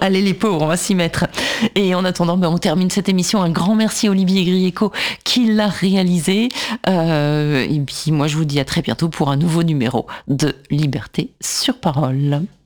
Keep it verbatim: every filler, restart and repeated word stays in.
Allez les pauvres, on va s'y mettre. Et en attendant, ben, on termine cette émission. Un grand merci à Olivier Grieco qui l'a réalisé. Euh, et puis moi, je vous dis à très bientôt pour un nouveau numéro de Liberté sur Parole.